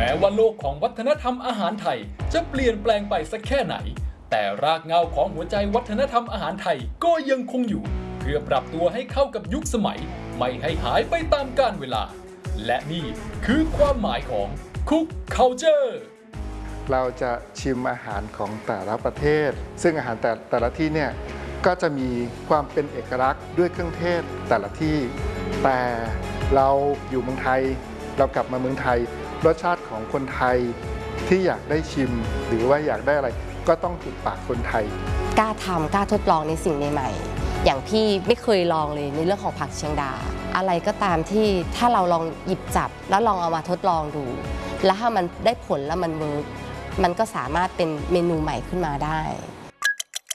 ม้ว่าโลกของวัฒนธรรมอาหารไทยจะเปลี่ยนแปลงไปสักแค่ไหนแต่รากเหง้าของหัวใจวัฒนธรรมอาหารไทยก็ยังคงอยู่เพื่อปรับตัวให้เข้ากับยุคสมัยไม่ให้หายไปตามกาลเวลาและนี่คือความหมายของ Cook Culture เราจะชิมอาหารของแต่ละประเทศซึ่งอาหารแต่ละที่เนี่ยก็จะมีความเป็นเอกลักษณ์ด้วยเครื่องเทศแต่ละที่แต่เราอยู่เมืองไทยเรากลับมาเมืองไทยรสชาติของคนไทยที่อยากได้ชิมหรือว่าอยากได้อะไรก็ต้องถูกปากคนไทยกล้าทำกล้าทดลองในสิ่งใหม่ๆอย่างพี่ไม่เคยลองเลยในเรื่องของผักเชียงดาอะไรก็ตามที่ถ้าเราลองหยิบจับแล้วลองเอามาทดลองดูแล้วถ้ามันได้ผลแล้วมันเวิร์กมันก็สามารถเป็นเมนูใหม่ขึ้นมาได้